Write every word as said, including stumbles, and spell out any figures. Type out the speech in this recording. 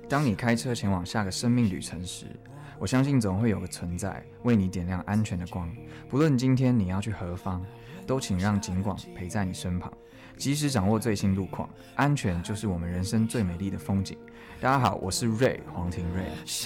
当你开车前往下个生命旅程时，我相信总会有个存在为你点亮安全的光。不论今天你要去何方，都请让警广陪在你身旁，及时掌握最新路况。安全就是我们人生最美丽的风景。大家好，我是 Ray 黄庭瑞。